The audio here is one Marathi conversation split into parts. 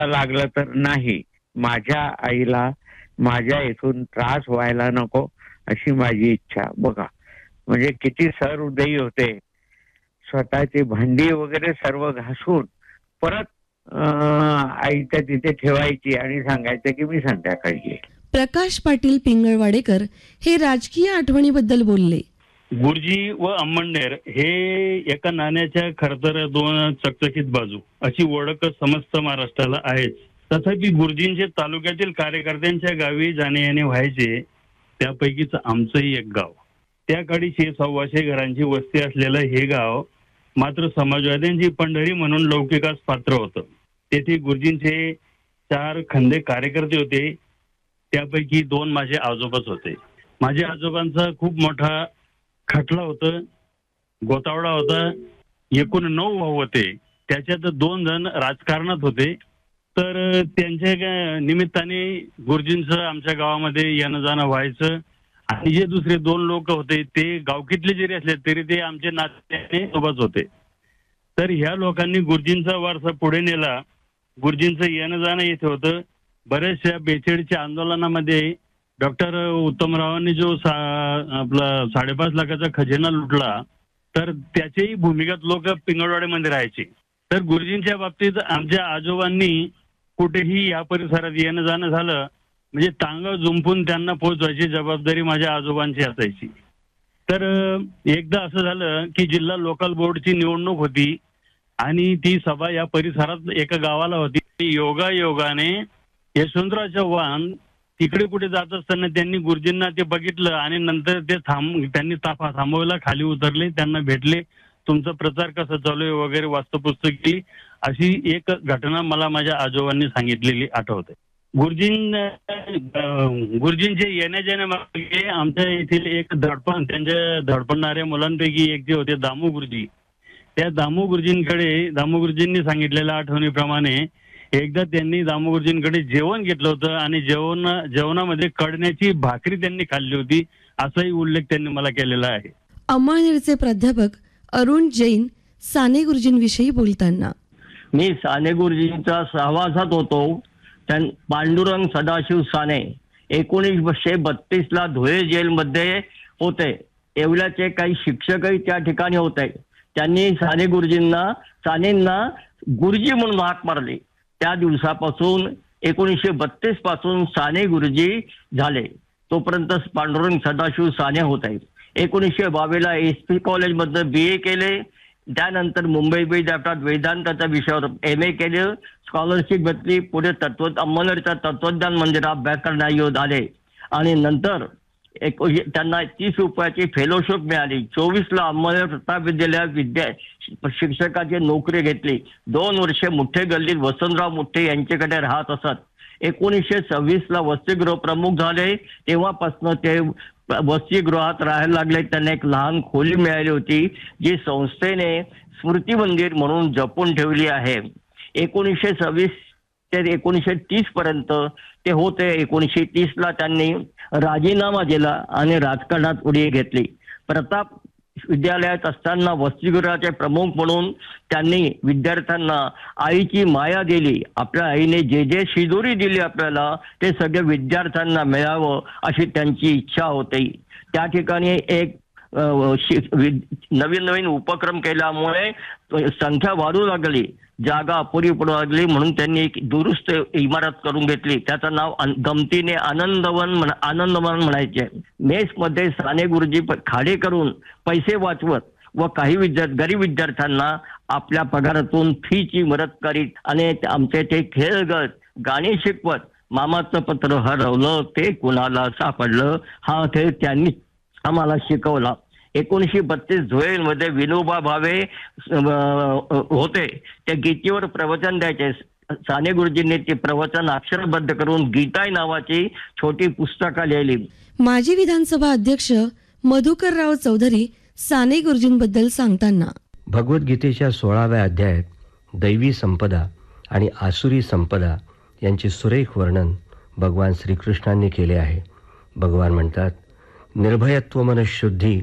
लागलं तर नाही, माझ्या आईला माझ्या इथून त्रास व्हायला नको अशी माझी इच्छा. बघा म्हणजे किती सहृदयी होते. स्वतःची भांडी वगैरे सर्व घासून परत आईच्या तिथे ठेवायची आणि सांगायचं की मी संध्याकाळी येईल. प्रकाश पाटील पिंगळवाडेकर हे राजकीय आठवणीबद्दल बोलले. गुरुजी व अंमळनेर हे एका नाण्याच्या खरतर दोन चकचकीत बाजू अशी ओळख समस्त महाराष्ट्राला आहेच. तथापि गुरुजींचे तालुक्यातील कार्यकर्त्यांच्या गावी जाणे येणे व्हायचे. त्यापैकीच आमचंही एक गाव. त्या काळी 600 घरांची वस्ती असलेलं हे गाव मात्र समाजवाद्यांची पंढरी म्हणून लौकिकास पात्र होतं. तेथे गुरुजींचे 4 खंदे कार्यकर्ते होते. त्यापैकी 2 माझे आजोबाच होते. माझ्या आजोबांचा खूप मोठा खटला होता, गोतावळा होता. एकूण 9 भाऊ होते. त्याच्यात 2 जण राजकारणात होते. तर त्यांच्या निमित्ताने गुरुजींचं आमच्या गावामध्ये येणं जाणं व्हायचं. आणि जे दुसरे 2 लोक होते ते गावकीतले जरी असले तरी ते आमचे नात्याने सोबत होते. तर ह्या लोकांनी गुरुजींचा वारसा पुढे नेला. गुरुजींचं येणं जाणं येथे होतं. बऱ्याचशा 42च्या आंदोलनामध्ये डॉक्टर उत्तमरावांनी जो आपला 5.5 लाखाचा खजिना लुटला तर त्याचेही भूमिगत लोक पिंगळवाड्यामध्ये राहायचे. तर गुरुजींच्या बाबतीत आमच्या आजोबांनी कुठेही या परिसरात येणं जाणं झालं म्हणजे टांगा जुंपून त्यांना पोहोचवायची जबाबदारी माझ्या आजोबांची असायची. तर एकदा असं झालं की जिल्हा लोकल बोर्डची निवडणूक होती आणि ती सभा या परिसरात एका गावाला होती. योगायोगाने यशवंतराव चव्हाण तिकडे कुठे जात असताना त्यांनी गुरुजींना ते बघितलं आणि नंतर ते त्यांनी ताफा थांबवला, खाली उतरले, त्यांना भेटले, तुमचा प्रचार कसा चालू आहे वगैरे वास्तुपुस्तक केली. अशी एक घटना मला माझ्या आजोबांनी सांगितलेली आठवते. गुरुजींचे येण्या जाण्यामागे आमच्या येथील एक त्यांच्या धडपडणाऱ्या मुलांपैकी एक जे होते दामू गुरुजी. त्या दामू गुरुजींनी सांगितलेल्या आठवणीप्रमाणे एकदा त्यांनी दामू गुरुजींकडे जेवण घेतलं होतं आणि जेवणामध्ये कडण्याची भाकरी त्यांनी खाल्ली होती असाही उल्लेख त्यांनी मला केलेला आहे. अंमळनेरचे प्राध्यापक अरुण जैन साने गुरुजींविषयी बोलताना, मी साने गुरुजींचा सहवासात होतो. पांडुरंग सदाशिव साने 1932 धुळे जेलमध्ये होते. येवल्याचे काही शिक्षकही त्या ठिकाणी होते. त्यांनी सानेंना गुरुजी म्हणून हाक मारली. त्या दिवसापासून 1932 पासून साने गुरुजी झाले. तोपर्यंत पांडुरंग सदाशिव साने होते. 1922 SP कॉलेजमध्ये BA केले. त्यानंतर मुंबई विद्यापीठात वेदांताच्या विषयावर MA केले. स्कॉलरशिप घेतली. पुढे अंमळनेरच्या तत्वज्ञान मंदिरात अभ्यास करण्यायोग्य आले आणि नंतर त्यांना 30 रुपयाची फेलोशिप मिळाली. 24ला अंमळनेर प्रताप विद्यालयात शिक्षकाची नोकरी घेतली. 2 वर्षे मुठ्ठे गल्लीत वसंतराव मुठ्ठे यांच्याकडे राहत असत. 1926ला वसतिगृह प्रमुख झाले. तेव्हापासून ते वसतिगृहात राहायला लागले. त्यांना एक लहान खोली मिळाली होती जी संस्थेने स्मृती मंदिर म्हणून जपून ठेवली आहे. 1926 ते 1930 पर्यंत ते होते. 1930ला त्यांनी राजीनामा दिला आणि राजकारणात उडी घेतली. प्रताप विद्यालयात असताना वसतिगृहाचे प्रमुख म्हणून त्यांनी विद्यार्थ्यांना आईची माया दिली. आपल्या आईने जे जे शिदोरी दिली आपल्याला ते सगळे विद्यार्थ्यांना मिळावं अशी त्यांची इच्छा होती. त्या ठिकाणी एक नवीन उपक्रम केल्यामुळे संख्या वाढू लागली, जागा अपुरी पडू लागली. म्हणून त्यांनी एक दुरुस्त इमारत करून घेतली. त्याचं नाव गमतीने आनंदवन म्हणायचे. मेसमध्ये साने गुरुजी खाडे करून पैसे वाचवत व काही गरीब विद्यार्थ्यांना आपल्या पगारातून फीची मदत करीत आणि आमचे ते खेळगत गाणी शिकवत. मामाचं पत्र हरवलं ते कुणाला सापडलं हा खेळ त्यांनी आम्हाला शिकवला. 1932 धुळेमध्ये विनोबा भावे होते. त्या गीतेवर प्रवचन द्यायचे. साने गुरुजींनी ते प्रवचन अक्षरबद्ध करून गीताई नावाची छोटी पुस्तकं लिहिली. माजी विधानसभा अध्यक्ष मधुकरराव चौधरी साने गुरुजींबद्दल सांगताना, भगवद्गीतेच्या 16व्या अध्यायात दैवी संपदा आणि आसुरी संपदा यांचे सुरेख वर्णन भगवान श्रीकृष्णांनी केले आहे. भगवान म्हणतात, निर्भयत्व मनःशुद्धी,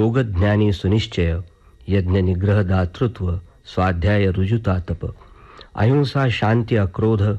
योगज्ञानी सुनिश्चय, यज्ञ निग्रह दातृत्व, स्वाध्याय रुजुता तप. अहिंसा, शांती, अक्रोध